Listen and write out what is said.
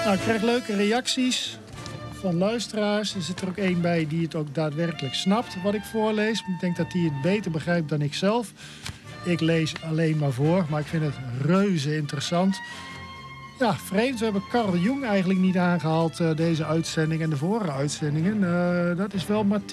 Nou, ik krijg leuke reacties van luisteraars. Er zit er ook één bij die het ook daadwerkelijk snapt wat ik voorlees. Ik denk dat hij het beter begrijpt dan ik zelf. Ik lees alleen maar voor, maar ik vind het reuze interessant. Ja, vreemd. We hebben Carl Jung eigenlijk niet aangehaald, deze uitzending en de vorige uitzendingen. Dat is wel Matthias